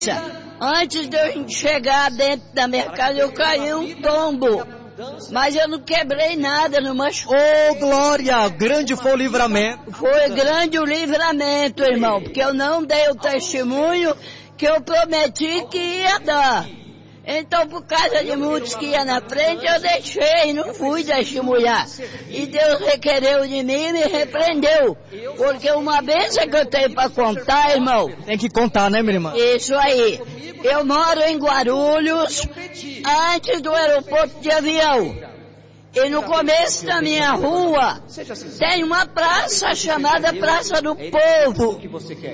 Antes de eu chegar dentro da minha casa, eu caí um tombo. Mas eu não quebrei nada, não machuquei. Oh, glória! Grande foi o livramento. Foi grande o livramento, irmão, porque eu não dei o testemunho que eu prometi que ia dar. Então, por causa de muitos que iam na frente, eu deixei, não fui testemunhar. E Deus requereu de mim e me repreendeu. Porque uma bênção que eu tenho para contar, irmão. Tem que contar, né, minha irmã? Isso aí. Eu moro em Guarulhos, antes do aeroporto de avião. E no começo da minha rua, tem uma praça chamada Praça do Povo.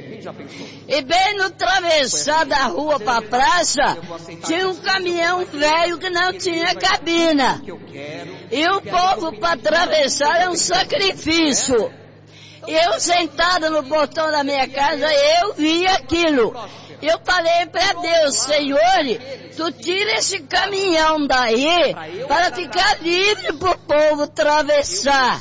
E bem no travessar da rua para a praça, tinha um caminhão velho que não tinha cabina. E o povo para atravessar é um sacrifício. Eu sentada no portão da minha casa, eu vi aquilo. Eu falei para Deus, Senhor, tu tira esse caminhão daí para ficar livre para o povo atravessar.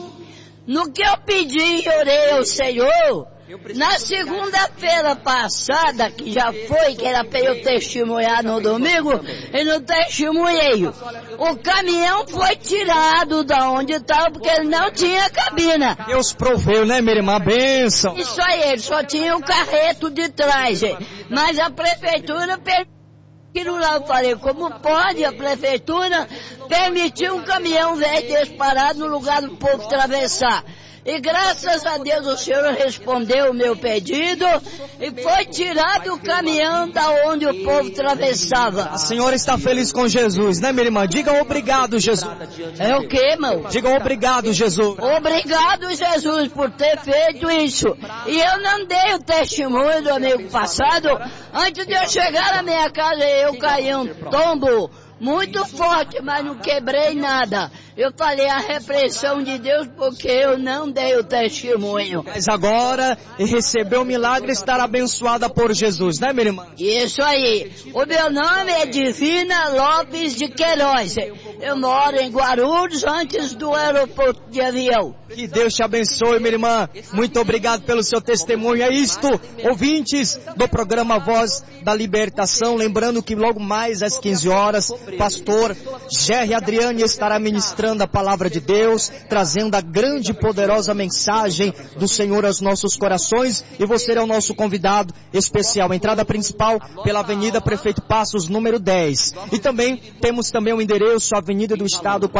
No que eu pedi e orei ao Senhor, na segunda-feira passada, que já foi, que era para eu testemunhar no domingo, eu não testemunhei. O caminhão foi tirado da onde estava, porque ele não tinha cabina. Deus proveu, né, minha irmã? Bênção. Isso aí, ele só tinha um carreto de trás. Mas a prefeitura permitiu lá, eu falei, como pode a prefeitura permitir um caminhão velho desse parado no lugar do povo atravessar? E graças a Deus o Senhor respondeu o meu pedido e foi tirado o caminhão da onde o povo atravessava. A senhora está feliz com Jesus, né, minha irmã? Diga obrigado, Jesus. É o quê, irmão? Diga obrigado, Jesus. Obrigado, Jesus, por ter feito isso. E eu não dei o testemunho do amigo passado. Antes de eu chegar na minha casa, eu caí um tombo muito forte, mas não quebrei nada. Eu falei a repressão de Deus porque eu não dei o testemunho. Mas agora, recebeu o milagre, estará abençoada por Jesus, né, minha irmã? Isso aí. O meu nome é Divina Lopes de Queiroz. Eu moro em Guarulhos, antes do aeroporto de avião. Que Deus te abençoe, minha irmã. Muito obrigado pelo seu testemunho. É isto, ouvintes do programa Voz da Libertação. Lembrando que logo mais às 15 horas, pastor Gerry Adriane estará ministrando a palavra de Deus, trazendo a grande e poderosa mensagem do Senhor aos nossos corações, e você é o nosso convidado especial. Entrada principal pela Avenida Prefeito Passos, número 10. E também temos o endereço Avenida do Estado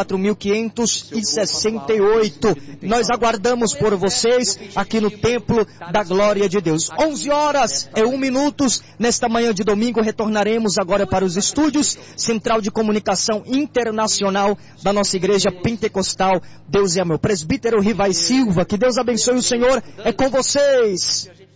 4568. Nós aguardamos por vocês aqui no Templo da Glória de Deus. 11 horas e 1 minuto nesta manhã de domingo. Retornaremos agora para os estúdios Central de Comunicação Internacional da nossa Igreja Pentecostal. Deus é meu. Presbítero Rivai Silva, que Deus abençoe. O Senhor é com vocês.